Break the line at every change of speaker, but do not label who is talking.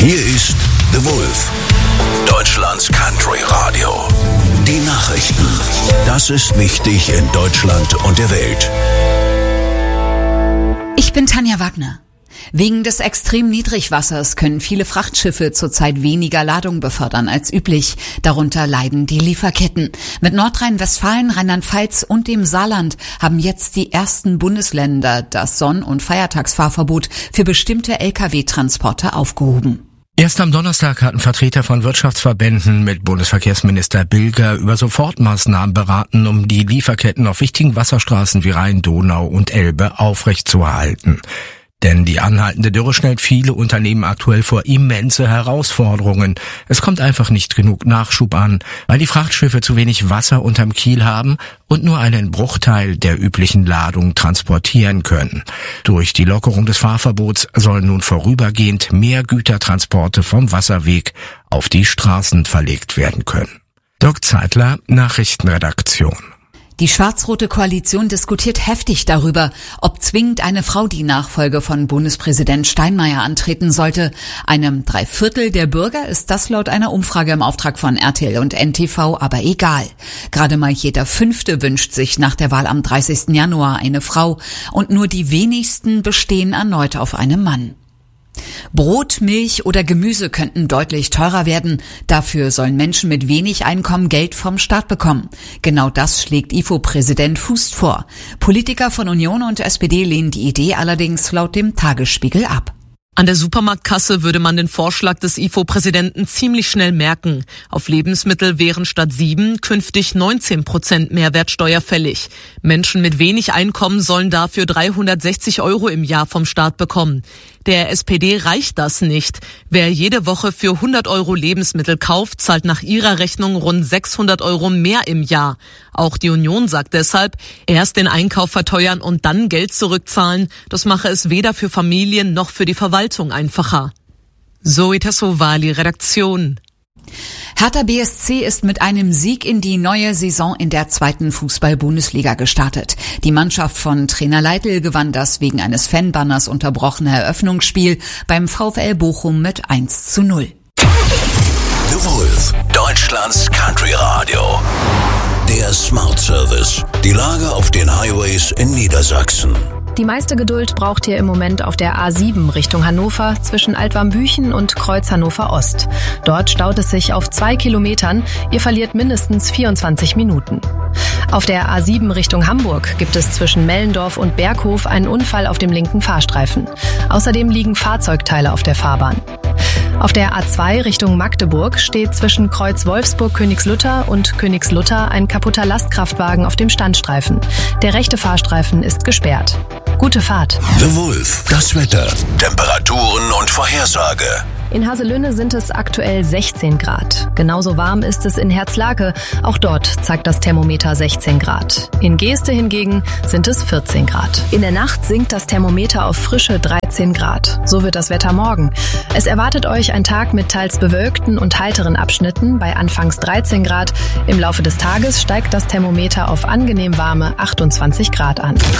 Hier ist The Wolf, Deutschlands Country Radio. Die Nachrichten. Das ist wichtig in Deutschland und der Welt.
Ich bin Tanja Wagner. Wegen des extrem Niedrigwassers können viele Frachtschiffe zurzeit weniger Ladung befördern als üblich. Darunter leiden die Lieferketten. Mit Nordrhein-Westfalen, Rheinland-Pfalz und dem Saarland haben jetzt die ersten Bundesländer das Sonn- und Feiertagsfahrverbot für bestimmte Lkw-Transporte aufgehoben.
Erst am Donnerstag hatten Vertreter von Wirtschaftsverbänden mit Bundesverkehrsminister Bilger über Sofortmaßnahmen beraten, um die Lieferketten auf wichtigen Wasserstraßen wie Rhein, Donau und Elbe aufrechtzuerhalten. Denn die anhaltende Dürre stellt viele Unternehmen aktuell vor immense Herausforderungen. Es kommt einfach nicht genug Nachschub an, weil die Frachtschiffe zu wenig Wasser unterm Kiel haben und nur einen Bruchteil der üblichen Ladung transportieren können. Durch die Lockerung des Fahrverbots sollen nun vorübergehend mehr Gütertransporte vom Wasserweg auf die Straßen verlegt werden können. Dirk Zeitler, Nachrichtenredaktion.
Die schwarz-rote Koalition diskutiert heftig darüber, ob zwingend eine Frau die Nachfolge von Bundespräsident Steinmeier antreten sollte. Einem 3/4 der Bürger ist das laut einer Umfrage im Auftrag von RTL und NTV aber egal. Gerade mal jeder 5. wünscht sich nach der Wahl am 30. Januar eine Frau und nur die wenigsten bestehen erneut auf einem Mann. Brot, Milch oder Gemüse könnten deutlich teurer werden. Dafür sollen Menschen mit wenig Einkommen Geld vom Staat bekommen. Genau das schlägt IFO-Präsident Fuß vor. Politiker von Union und SPD lehnen die Idee allerdings laut dem Tagesspiegel ab.
An der Supermarktkasse würde man den Vorschlag des IFO-Präsidenten ziemlich schnell merken. Auf Lebensmittel wären statt 7 künftig 19% Mehrwertsteuer fällig. Menschen mit wenig Einkommen sollen dafür 360 € im Jahr vom Staat bekommen. Der SPD reicht das nicht. Wer jede Woche für 100 € Lebensmittel kauft, zahlt nach ihrer Rechnung rund 600 € mehr im Jahr. Auch die Union sagt deshalb, erst den Einkauf verteuern und dann Geld zurückzahlen. Das mache es weder für Familien noch für die Verwaltung einfacher. Zoe Tassovali, Redaktion.
Hertha BSC ist mit einem Sieg in die neue Saison in der 2. Fußball-Bundesliga gestartet. Die Mannschaft von Trainer Leitl gewann das wegen eines Fanbanners unterbrochene Eröffnungsspiel beim VfL Bochum mit 1:0.
The Wolf, Deutschlands Country Radio. Der Smart Service. Die Lage auf den Highways in Niedersachsen.
Die meiste Geduld braucht ihr im Moment auf der A7 Richtung Hannover zwischen Altwarmbüchen und Kreuz Hannover Ost. Dort staut es sich auf 2 Kilometern. Ihr verliert mindestens 24 Minuten. Auf der A7 Richtung Hamburg gibt es zwischen Mellendorf und Berghof einen Unfall auf dem linken Fahrstreifen. Außerdem liegen Fahrzeugteile auf der Fahrbahn. Auf der A2 Richtung Magdeburg steht zwischen Kreuz Wolfsburg-Königslutter und Königslutter ein kaputter Lastkraftwagen auf dem Standstreifen. Der rechte Fahrstreifen ist gesperrt. Gute Fahrt.
The Wolf, das Wetter, Temperaturen und Vorhersage.
In Haselünne sind es aktuell 16 Grad. Genauso warm ist es in Herzlake. Auch dort zeigt das Thermometer 16 Grad. In Geeste hingegen sind es 14 Grad. In der Nacht sinkt das Thermometer auf frische 13 Grad. So wird das Wetter morgen. Es erwartet euch ein Tag mit teils bewölkten und heiteren Abschnitten bei anfangs 13 Grad. Im Laufe des Tages steigt das Thermometer auf angenehm warme 28 Grad an.